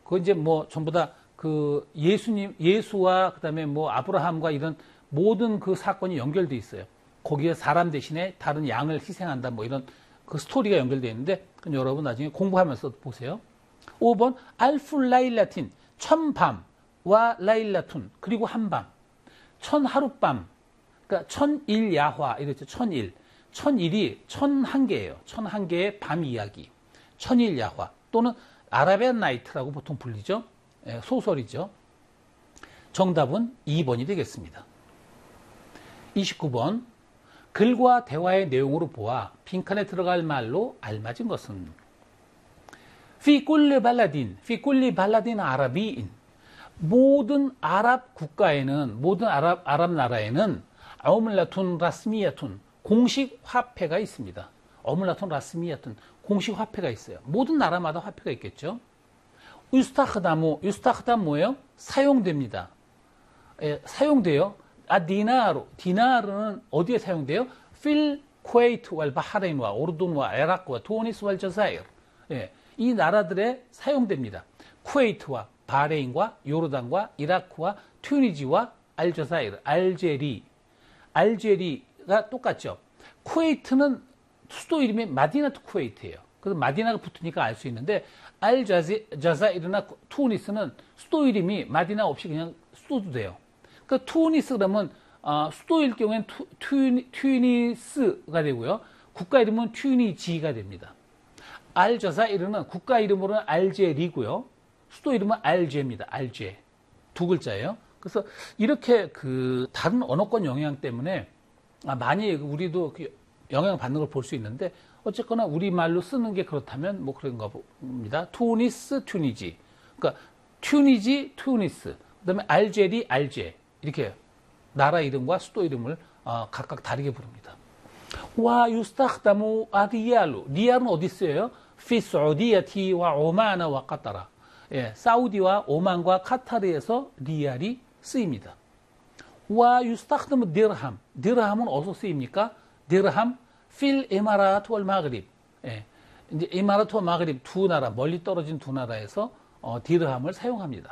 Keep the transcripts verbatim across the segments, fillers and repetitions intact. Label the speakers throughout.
Speaker 1: 그거 이제 뭐 전부 다 그 예수님, 예수와 그 다음에 뭐 아브라함과 이런 모든 그 사건이 연결돼 있어요. 거기에 사람 대신에 다른 양을 희생한다 뭐 이런 그 스토리가 연결되어 있는데 여러분 나중에 공부하면서 보세요. 오 번 알풀 라일라틴 천밤과 라일라툰 그리고 한밤 천하룻밤 그러니까 천일 야화 이랬죠. 천일 천일이 천한 개예요. 천한 개의 밤 이야기 천일 야화 또는 아라비안 나이트라고 보통 불리죠. 예, 소설이죠. 정답은 이 번이 되겠습니다. 이십구 번 글과 대화의 내용으로 보아 빈칸에 들어갈 말로 알맞은 것은 피 꿀리 발라딘, 피 꿀리 발라딘 아라비인 모든 아랍 국가에는 모든 아랍 아랍 나라에는 아우물라툰 라스미야툰 공식 화폐가 있습니다. 어물라툰 라스미야툰 공식 화폐가 있어요. 모든 나라마다 화폐가 있겠죠. 유스타흐다무, 유스타흐담 뭐예요? 사용됩니다. 예, 사용돼요. 아 디나르, 디나르는 어디에 사용돼요? 필 쿠웨이트 왈 바하레인과 오르둔과 에라크와 투니스 왈 저사이르. 예, 이 나라들에 사용됩니다. 쿠웨이트와 바레인과 요르단과 이라크와 튜니지와 알저사이르, 알제리, 알제리가 똑같죠. 쿠웨이트는 수도 이름이 마디나투 쿠웨이트예요. 그래서 마디나가 붙으니까 알 수 있는데 알자사이르나 투니스는 수도 이름이 마디나 없이 그냥 수도도 돼요. 그러니까 투니스 그러면 어, 수도일 경우엔 투, 튜니, 튜니스가 되고요. 국가 이름은 튜니지가 됩니다. 알자사이르는 국가 이름으로는 알제리고요. 수도 이름은 알제입니다. 알제. 두 글자예요. 그래서 이렇게 그 다른 언어권 영향 때문에 아, 많이 우리도 그 영향을 받는 걸 볼 수 있는데 어쨌거나 우리말로 쓰는 게 그렇다면 뭐 그런가 봅니다. 투니스, 튜니지. 그러니까 튜니지, 투니스. 그다음에 알제리, 알제. 이렇게 나라 이름과 수도 이름을 어, 각각 다르게 부릅니다. 와 유스타흐다무 아리알루. 리알은 어디 쓰여요? 피 사우디야티 와 오만아 와 카타라. 예, 사우디와 오만과 카타르에서 리알이 쓰입니다. 와 유스타흐다무 디르함. 디르함은 어디서 쓰입니까? 디르함 필 에마라트 월 마그립. 예, 이제 에마라트와 마그립 두 나라 멀리 떨어진 두 나라에서 어, 디르함을 사용합니다.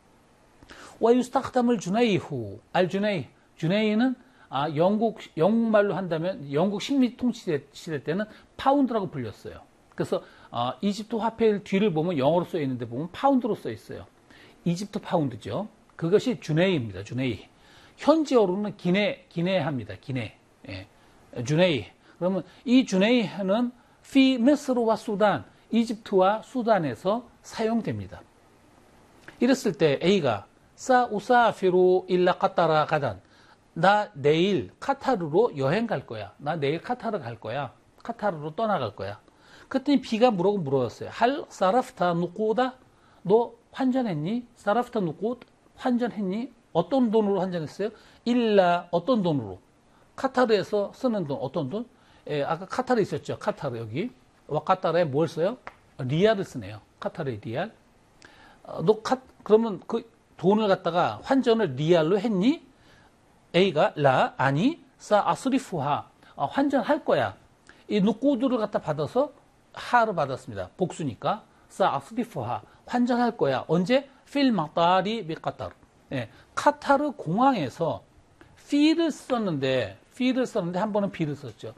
Speaker 1: 와 유스타흐담을 주네이후 알 주네이 주네이는 아, 영국 영국말로 한다면 영국 식민 통치 시대 때는 파운드라고 불렸어요. 그래서 어, 이집트 화폐 뒤를 보면 영어로 써 있는데 보면 파운드로 써 있어요. 이집트 파운드죠. 그것이 주네이입니다. 주네이. 현지어로는 기네 기네합니다. 기네. 예. 주네이. 그러면 이 주네이는 피 미스르와 수단 이집트와 수단에서 사용됩니다. 이랬을 때 A가 사 우사피루 일라 카타라 가단 나 내일 카타르로 여행 갈 거야. 나 내일 카타르 갈 거야. 카타르로 떠나갈 거야. 그랬더니 B가 뭐라고 물어봤어요. 할 사라프타 누꾸다? 너 환전했니? 사라프타 누꾸 환전했니? 어떤 돈으로 환전했어요? 일라 어떤 돈으로? 카타르에서 쓰는 돈 어떤 돈? 예, 아까 카타르 있었죠. 카타르 여기. 와 카타르에 뭘 써요? 리알을 쓰네요. 카타르의 리알. 어, 너 카, 그러면 그 돈을 갖다가 환전을 리알로 했니? A가 라 아니 사 아스리프하 어, 환전할 거야. 이 누꾸드를 갖다 받아서 하를 받았습니다. 복수니까 사 아스리프하 환전할 거야. 언제? 필 마타리 비 카타르. 예, 카타르 공항에서 피를 썼는데 피를 썼는데 한 번은 비를 썼죠.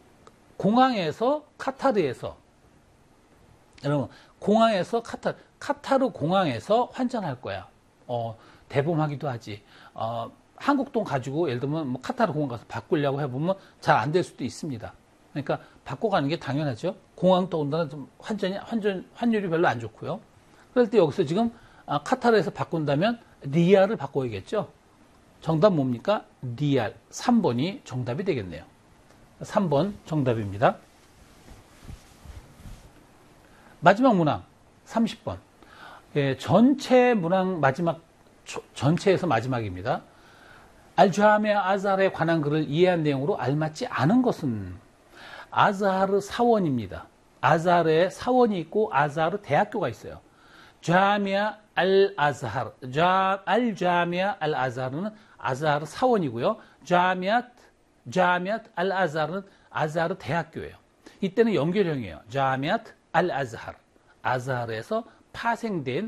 Speaker 1: 공항에서 카타르에서 여러분 공항에서 카타르 카타르 공항에서 환전할 거야. 어, 대범하기도 하지. 어, 한국 돈 가지고 예를 들면 뭐 카타르 공항 가서 바꾸려고 해보면 잘 안 될 수도 있습니다. 그러니까 바꿔가는 게 당연하죠. 공항 돈다는 좀 환전이 환전 환율이 별로 안 좋고요. 그럴 때 여기서 지금 아, 카타르에서 바꾼다면 리알을 바꿔야겠죠. 정답 뭡니까? 리알. 삼 번이 정답이 되겠네요. 삼 번 정답입니다. 마지막 문항 삼십 번. 예, 전체 문항 마지막 전체에서 마지막입니다. 알자메 아자르에 관한 글을 이해한 내용으로 알맞지 않은 것은 아자르 사원입니다. 아자르에 사원이 있고 아자르 대학교가 있어요. 자미아 알 아자르, 알 자미아 알 아자르는 아자르 사원이고요. 자미앗 자미앗 알 아자르는 아자르 대학교예요. 이때는 연결형이에요. 자미앗 알 아자르, 아자르에서 파생된